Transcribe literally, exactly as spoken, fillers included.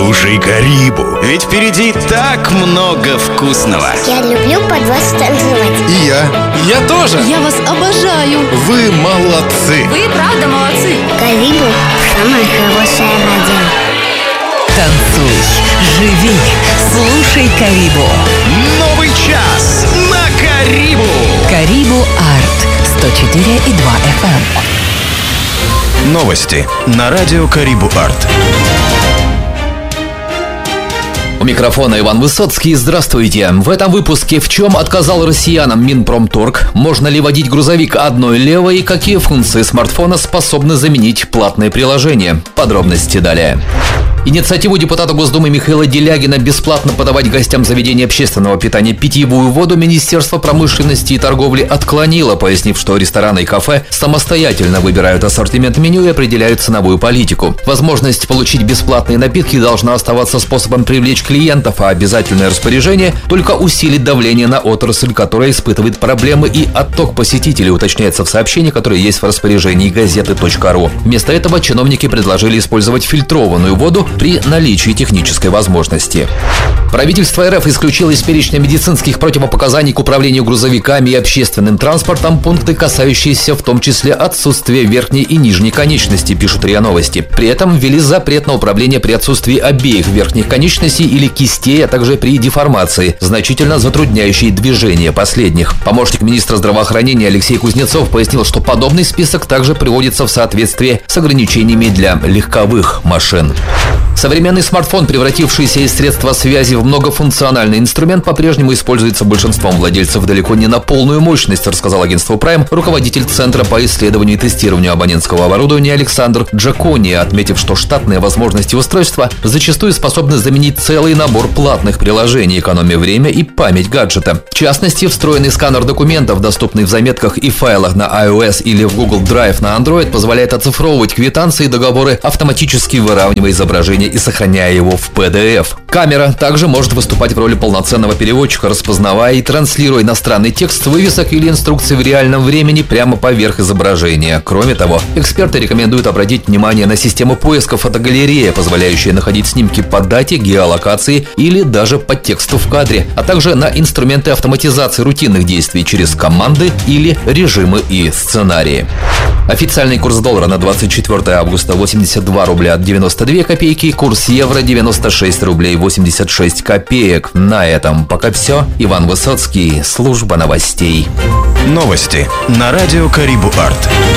Слушай Карибу, ведь впереди так много вкусного. Я люблю под вас танцевать. И я. Я тоже. Я вас обожаю. Вы молодцы. Вы правда молодцы. Карибу – самая хорошая радио. Танцуй, живи, слушай Карибу. Новый час на Карибу. Карибу Арт сто четыре и два эф эм. Новости на радио Карибу Арт. У микрофона Иван Высоцкий. Здравствуйте. В этом выпуске: в чем отказал россиянам Минпромторг? Можно ли водить грузовик одной левой? Какие функции смартфона способны заменить платные приложения? Подробности далее. Инициативу депутата Госдумы Михаила Делягина бесплатно подавать гостям заведения общественного питания питьевую воду Министерство промышленности и торговли отклонило, пояснив, что рестораны и кафе самостоятельно выбирают ассортимент меню и определяют ценовую политику. Возможность получить бесплатные напитки должна оставаться способом привлечь клиентов, а обязательное распоряжение только усилит давление на отрасль, которая испытывает проблемы и отток посетителей, уточняется в сообщении, которое есть в распоряжении газеты точка ру. Вместо этого чиновники предложили использовать фильтрованную воду при наличии технической возможности. Правительство эр эф исключило из перечня медицинских противопоказаний к управлению грузовиками и общественным транспортом пункты, касающиеся в том числе отсутствия верхней и нижней конечности, пишут РИА Новости. При этом ввели запрет на управление при отсутствии обеих верхних конечностей или кистей, а также при деформации, значительно затрудняющей движение последних. Помощник министра здравоохранения Алексей Кузнецов пояснил, что подобный список также приводится в соответствие с ограничениями для легковых машин. Современный смартфон, превратившийся из средства связи в многофункциональный инструмент, по-прежнему используется большинством владельцев далеко не на полную мощность, рассказал агентству Prime руководитель Центра по исследованию и тестированию абонентского оборудования Александр Джакони, отметив, что штатные возможности устройства зачастую способны заменить целый набор платных приложений, экономя время и память гаджета. В частности, встроенный сканер документов, доступный в заметках и файлах на iOS или в Google Drive на Android, позволяет оцифровывать квитанции и договоры, автоматически выравнивая изображение и сохраняя его в пи ди эф. Камера также может выступать в роли полноценного переводчика, распознавая и транслируя иностранный текст, вывесок или инструкций в реальном времени прямо поверх изображения. Кроме того, эксперты рекомендуют обратить внимание на систему поиска фотогалерея, позволяющую находить снимки по дате, геолокации или даже по тексту в кадре, а также на инструменты автоматизации рутинных действий через команды или режимы и сценарии. Официальный курс доллара на двадцать четвёртое августа восемьдесят два рубля девяносто две копейки, курс евро девяносто шесть рублей восемьдесят шесть копеек. На этом пока все. Иван Высоцкий, служба новостей. Новости на радио Карибу Арт.